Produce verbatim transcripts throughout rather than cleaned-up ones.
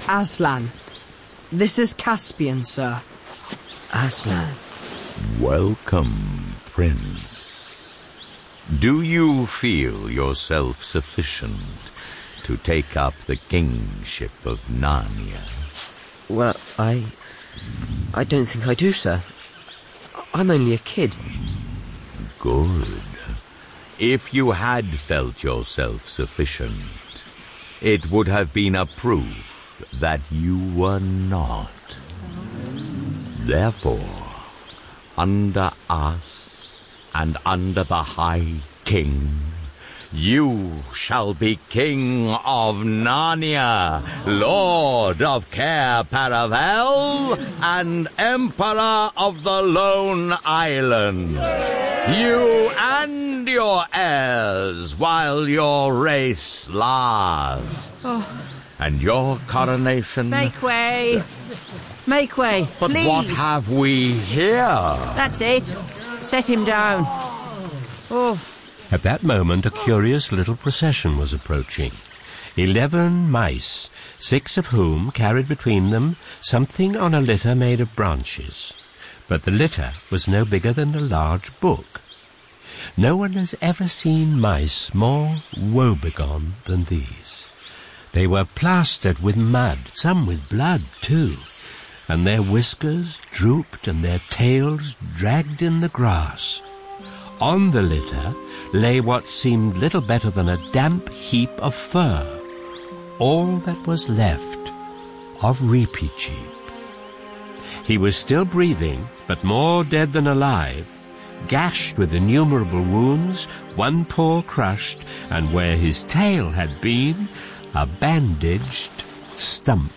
Aslan, this is Caspian, sir. Aslan. Welcome, Prince. Do you feel yourself sufficient to take up the kingship of Narnia? Well, I... I don't think I do, sir. I'm only a kid. Good. If you had felt yourself sufficient, it would have been a proof that you were not. Therefore, under us and under the High King, you shall be King of Narnia, Lord of Cair Paravel, and Emperor of the Lone Islands. You and your heirs while your race lasts. Oh. And your coronation... Make way! Make way, But please. what have we here? That's it. Set him down. Oh. At that moment, a curious little procession was approaching. Eleven mice, six of whom carried between them something on a litter made of branches. But the litter was no bigger than a large book. No one has ever seen mice more woebegone than these. They were plastered with mud, some with blood too, and their whiskers drooped and their tails dragged in the grass. On the litter lay what seemed little better than a damp heap of fur, all that was left of Reepicheep. He was still breathing, but more dead than alive, gashed with innumerable wounds, one paw crushed, and where his tail had been, a bandaged stump.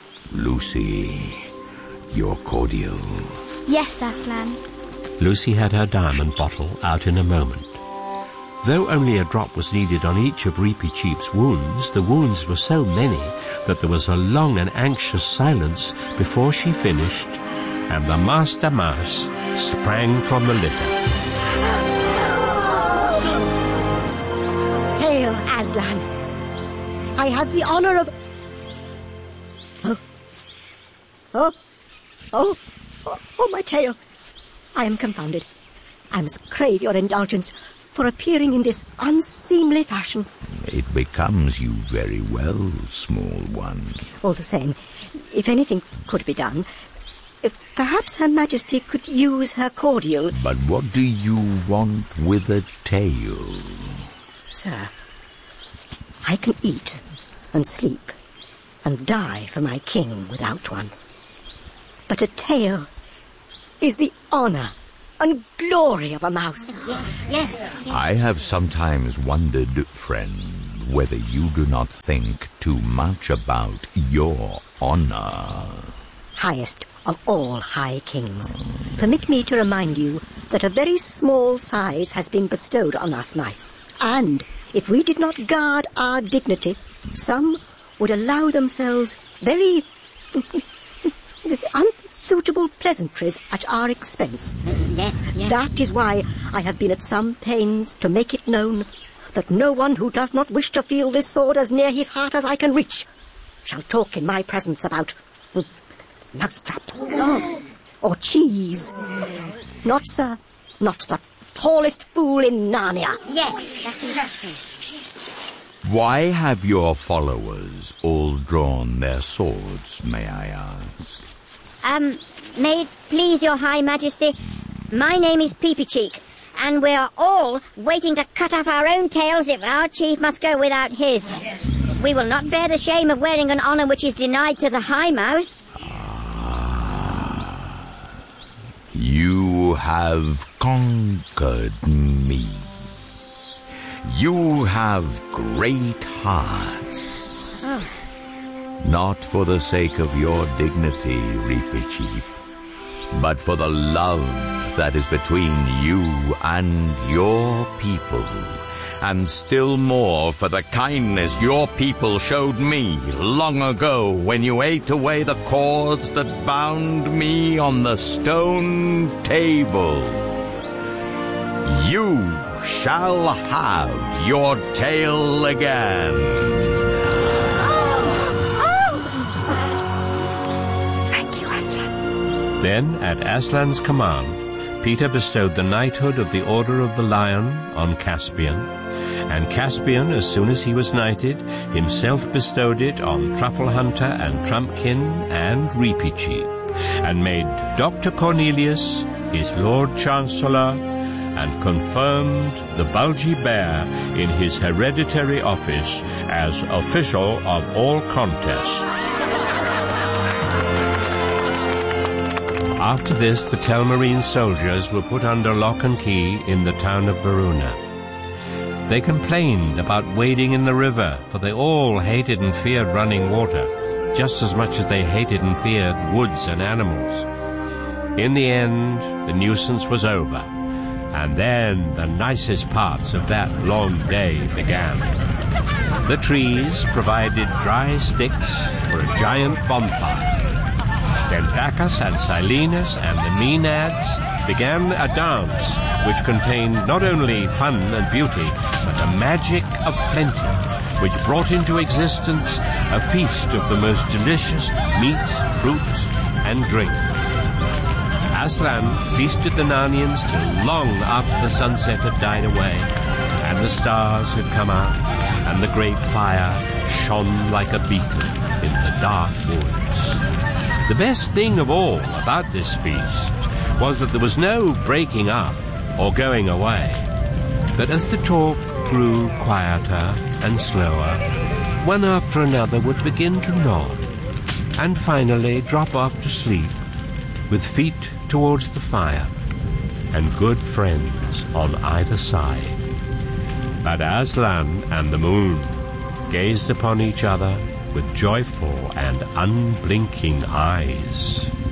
Lucy, your cordial. Yes, Aslan. Lucy had her diamond bottle out in a moment. Though only a drop was needed on each of Reepicheep's wounds, the wounds were so many that there was a long and anxious silence before she finished, and the Master Mouse sprang from the litter. Hail, Aslan! I have the honor of... Oh. Oh. Oh. Oh, oh my tail. I am confounded. I must crave your indulgence for appearing in this unseemly fashion. It becomes you very well, small one. All the same, if anything could be done, if perhaps Her Majesty could use her cordial... But what do you want with a tail? Sir, I can eat and sleep and die for my king without one. But a tail is the honor and glory of a mouse. Yes, yes, yes. I have sometimes wondered, friend, whether you do not think too much about your honor. Highest of all high kings, permit me to remind you that a very small size has been bestowed on us mice. And if we did not guard our dignity, some would allow themselves very unsuitable pleasantries at our expense. Yes, yes. That is why I have been at some pains to make it known that no one who does not wish to feel this sword as near his heart as I can reach shall talk in my presence about mousetraps Oh. or cheese. Not, sir, not the tallest fool in Narnia. Yes, that's exactly. Why have your followers all drawn their swords, may I ask? Um, may it please your High Majesty, my name is Peepycheek, and we're all waiting to cut off our own tails if our chief must go without his. We will not bear the shame of wearing an honour which is denied to the High Mouse. Ah, you have conquered me. You have great hearts. Oh. Not for the sake of your dignity, Reepicheep, but for the love that is between you and your people, and still more for the kindness your people showed me long ago when you ate away the cords that bound me on the stone table. You shall have your tail again. Then, at Aslan's command, Peter bestowed the knighthood of the Order of the Lion on Caspian, and Caspian, as soon as he was knighted, himself bestowed it on Truffle Hunter and Trumpkin and Reepicheep, and made Doctor Cornelius his Lord Chancellor, and confirmed the Bulgy Bear in his hereditary office as official of all contests. After this, the Telmarine soldiers were put under lock and key in the town of Verona. They complained about wading in the river, for they all hated and feared running water, just as much as they hated and feared woods and animals. In the end, the nuisance was over, and then the nicest parts of that long day began. The trees provided dry sticks for a giant bonfire. Then Bacchus and Silenus and the Maenads began a dance which contained not only fun and beauty, but the magic of plenty, which brought into existence a feast of the most delicious meats, fruits, and drink. Aslan feasted the Narnians till long after the sunset had died away, and the stars had come out, and the great fire shone like a beacon in the dark woods. The best thing of all about this feast was that there was no breaking up or going away, but as the talk grew quieter and slower, one after another would begin to nod, and finally drop off to sleep, with feet towards the fire, and good friends on either side. But Aslan and the moon gazed upon each other with joyful and unblinking eyes.